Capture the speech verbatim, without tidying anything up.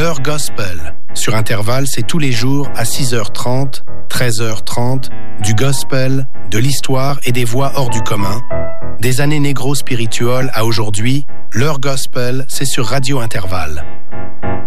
L'heure gospel. Sur Intervalle, c'est tous les jours à six heures trente, treize heures trente, du gospel, de l'histoire et des voix hors du commun. Des années négro-spirituelles à aujourd'hui, l'heure gospel, c'est sur Radio Intervalle.